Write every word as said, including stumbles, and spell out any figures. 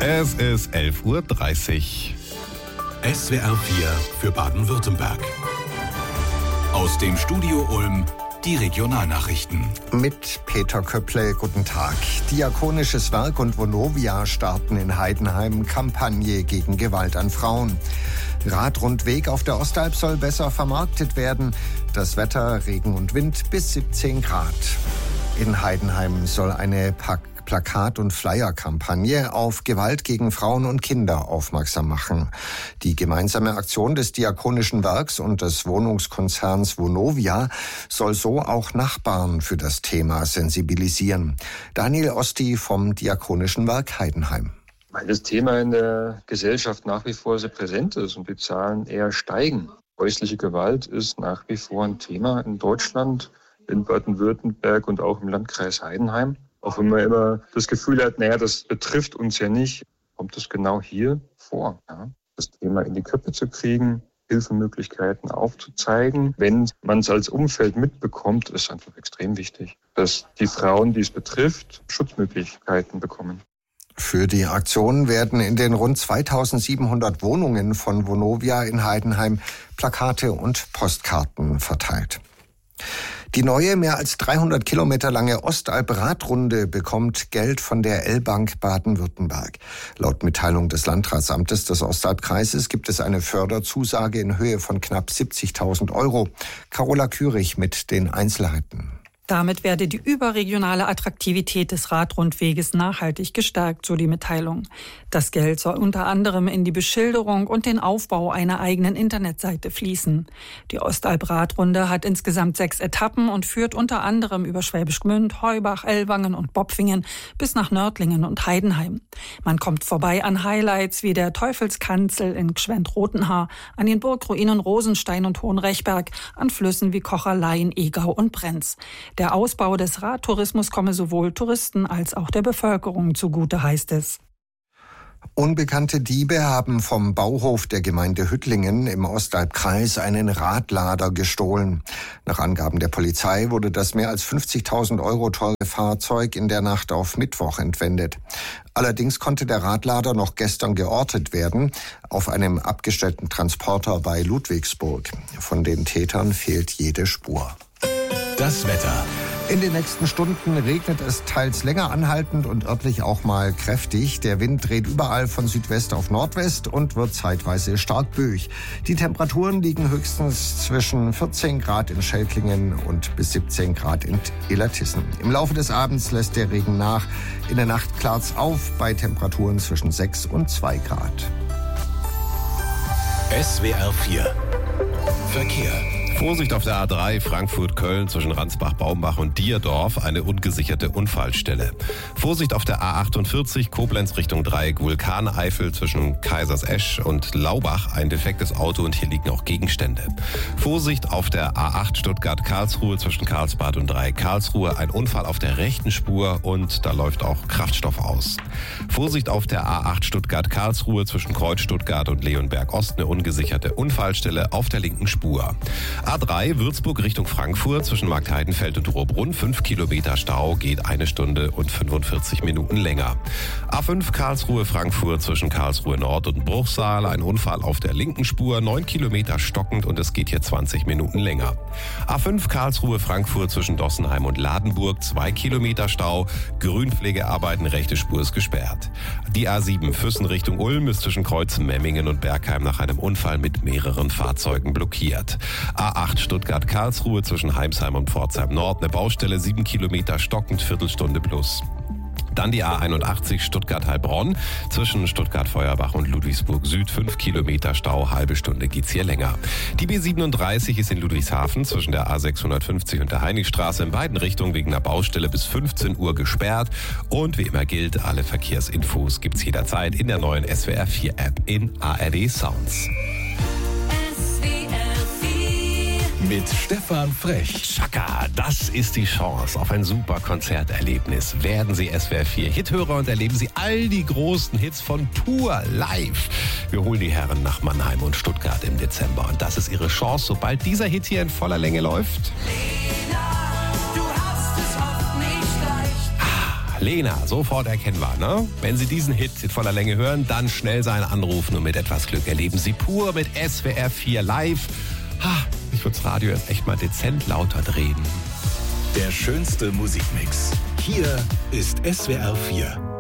Es ist elf Uhr dreißig. S W R vier für Baden-Württemberg. Aus dem Studio Ulm die Regionalnachrichten. Mit Peter Köpple, guten Tag. Diakonisches Werk und Vonovia starten in Heidenheim Kampagne gegen Gewalt an Frauen. Radrundweg auf der Ostalb soll besser vermarktet werden. Das Wetter, Regen und Wind bis siebzehn Grad. In Heidenheim soll eine Pack Plakat- und Flyer-Kampagne auf Gewalt gegen Frauen und Kinder aufmerksam machen. Die gemeinsame Aktion des Diakonischen Werks und des Wohnungskonzerns Vonovia soll so auch Nachbarn für das Thema sensibilisieren. Daniel Osti vom Diakonischen Werk Heidenheim. Weil das Thema in der Gesellschaft nach wie vor sehr präsent ist und die Zahlen eher steigen. Häusliche Gewalt ist nach wie vor ein Thema in Deutschland, in Baden-Württemberg und auch im Landkreis Heidenheim. Auch wenn man immer das Gefühl hat, naja, das betrifft uns ja nicht, kommt es genau hier vor. Ja? Das Thema in die Köpfe zu kriegen, Hilfemöglichkeiten aufzuzeigen. Wenn man es als Umfeld mitbekommt, ist einfach extrem wichtig, dass die Frauen, die es betrifft, Schutzmöglichkeiten bekommen. Für die Aktion werden in den rund zweitausendsiebenhundert Wohnungen von Vonovia in Heidenheim Plakate und Postkarten verteilt. Die neue, mehr als dreihundert Kilometer lange Ostalb-Radrunde bekommt Geld von der L-Bank Baden-Württemberg. Laut Mitteilung des Landratsamtes des Ostalbkreises gibt es eine Förderzusage in Höhe von knapp siebzigtausend Euro. Carola Kürich mit den Einzelheiten. Damit werde die überregionale Attraktivität des Radrundweges nachhaltig gestärkt, so die Mitteilung. Das Geld soll unter anderem in die Beschilderung und den Aufbau einer eigenen Internetseite fließen. Die Ostalb-Radrunde hat insgesamt sechs Etappen und führt unter anderem über Schwäbisch Gmünd, Heubach, Ellwangen und Bopfingen bis nach Nördlingen und Heidenheim. Man kommt vorbei an Highlights wie der Teufelskanzel in Gschwend-Rotenhaar, an den Burgruinen Rosenstein und Hohenrechberg, an Flüssen wie Kocherlein, Egau und Brenz. Der Ausbau des Radtourismus komme sowohl Touristen als auch der Bevölkerung zugute, heißt es. Unbekannte Diebe haben vom Bauhof der Gemeinde Hüttlingen im Ostalbkreis einen Radlader gestohlen. Nach Angaben der Polizei wurde das mehr als fünfzigtausend Euro teure Fahrzeug in der Nacht auf Mittwoch entwendet. Allerdings konnte der Radlader noch gestern geortet werden, auf einem abgestellten Transporter bei Ludwigsburg. Von den Tätern fehlt jede Spur. Das Wetter. In den nächsten Stunden regnet es teils länger anhaltend und örtlich auch mal kräftig. Der Wind dreht überall von Südwest auf Nordwest und wird zeitweise stark böig. Die Temperaturen liegen höchstens zwischen vierzehn Grad in Schelklingen und bis siebzehn Grad in Illertissen. Im Laufe des Abends lässt der Regen nach. In der Nacht klart's auf bei Temperaturen zwischen sechs und zwei Grad. S W R vier Verkehr. Vorsicht auf der A drei Frankfurt-Köln zwischen Ransbach-Baumbach und Dierdorf, eine ungesicherte Unfallstelle. Vorsicht auf der A achtundvierzig Koblenz Richtung Dreieck Vulkaneifel zwischen Kaisersesch und Laubach, ein defektes Auto und hier liegen auch Gegenstände. Vorsicht auf der A acht Stuttgart-Karlsruhe zwischen Karlsbad und Dreieck Karlsruhe, ein Unfall auf der rechten Spur und da läuft auch Kraftstoff aus. Vorsicht auf der A acht Stuttgart-Karlsruhe zwischen Kreuz Stuttgart und Leonberg Ost, eine ungesicherte Unfallstelle auf der linken Spur. A drei Würzburg Richtung Frankfurt zwischen Marktheidenfeld und Rohrbrunn. fünf Kilometer Stau, geht eine Stunde und fünfundvierzig Minuten länger. A fünf Karlsruhe Frankfurt zwischen Karlsruhe Nord und Bruchsal. Ein Unfall auf der linken Spur. neun Kilometer stockend und es geht hier zwanzig Minuten länger. A fünf Karlsruhe Frankfurt zwischen Dossenheim und Ladenburg. zwei Kilometer Stau. Grünpflegearbeiten, rechte Spur ist gesperrt. Die A sieben Füssen Richtung Ulm ist zwischen Kreuz Memmingen und Bergheim nach einem Unfall mit mehreren Fahrzeugen blockiert. A acht Stuttgart-Karlsruhe zwischen Heimsheim und Pforzheim Nord, eine Baustelle, sieben Kilometer stockend, Viertelstunde plus. Dann die A einundachtzig Stuttgart-Heilbronn zwischen Stuttgart-Feuerbach und Ludwigsburg Süd, fünf Kilometer Stau, halbe Stunde geht's hier länger. Die B siebenunddreißig ist in Ludwigshafen zwischen der A sechshundertfünfzig und der Heinrichstraße in beiden Richtungen wegen einer Baustelle bis fünfzehn Uhr gesperrt. Und wie immer gilt, alle Verkehrsinfos gibt's jederzeit in der neuen S W R vier App in A R D Sounds. Mit Stefan Frech. Chaka, das ist die Chance auf ein super Konzerterlebnis. Werden Sie S W R vier Hithörer und erleben Sie all die großen Hits von Pur live. Wir holen die Herren nach Mannheim und Stuttgart im Dezember. Und das ist Ihre Chance, sobald dieser Hit hier in voller Länge läuft. Lena, du hast es oft nicht leicht. Lena, sofort erkennbar, ne? Wenn Sie diesen Hit in voller Länge hören, dann schnell seinen Anruf. Nur mit etwas Glück erleben Sie pur mit S W R vier live. Ha, ich würde das Radio jetzt echt mal dezent lauter drehen. Der schönste Musikmix. Hier ist S W R vier.